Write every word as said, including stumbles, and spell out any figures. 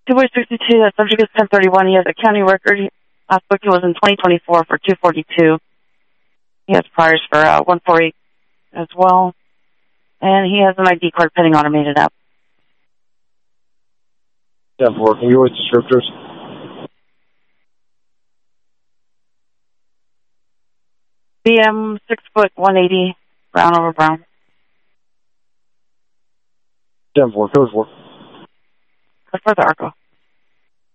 two by sixty-two, that subject is ten thirty-one. He has a county record. Last booking was in twenty twenty-four for two forty-two. He has priors for uh, one forty as well. And he has an I D card pending automated app. ten four, can you go with descriptors? B M, six foot, one eighty, brown over brown. ten four, code four. Code for the Arco.